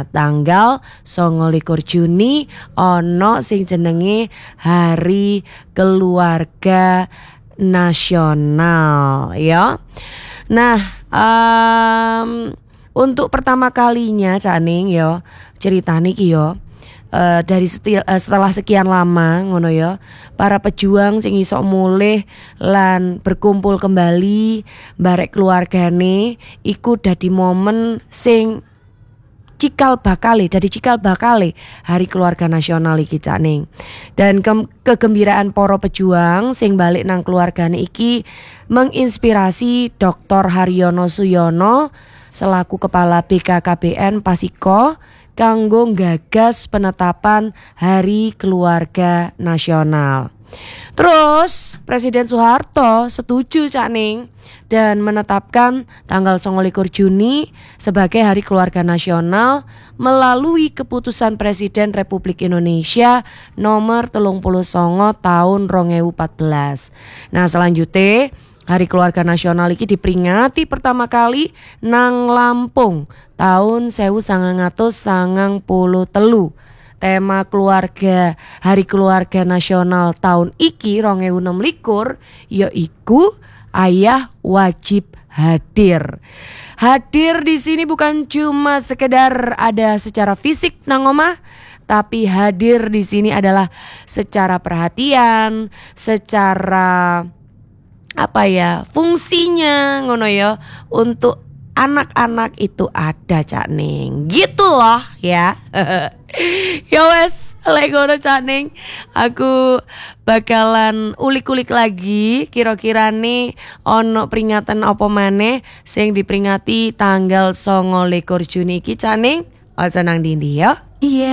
tanggal 29 Juni ono sing jenenge Hari Keluarga Nasional ya. Nah, untuk pertama kalinya Cak Ning ya cerita niki ya. Setelah sekian lama ngono ya, para pejuang sing iso mulih lan berkumpul kembali barek keluargane iku dadi momen sing cikal bakale Hari Keluarga Nasional iki Cak Ning. Dan kegembiraan para pejuang sing balik nang keluargane iki menginspirasi Dr. Haryono Suyono selaku Kepala BKKBN Pasiko kanggo gagas penetapan Hari Keluarga Nasional. Terus Presiden Soeharto setuju Cak Ning dan menetapkan tanggal 29 Juni sebagai Hari Keluarga Nasional melalui keputusan Presiden Republik Indonesia nomor 39 tahun 2014. Nah, selanjutnya Hari Keluarga Nasional iki diperingati pertama kali nang Lampung tahun 1993. Tema keluarga Hari Keluarga Nasional tahun iki 2026 yaiku ayah wajib hadir. Hadir di sini bukan cuma sekedar ada secara fisik nang omah, tapi hadir di sini adalah secara perhatian, secara fungsinya ngono ya, untuk anak-anak itu ada Cak Ning. Gitu loh ya. Ya wes, lek ngono Cak Ning, aku bakalan ulik-ulik lagi kira-kira nih ono peringatan apa maneh sing diperingati tanggal 29 Juni iki Cak Ning. Aja nang ndi ya. Iya.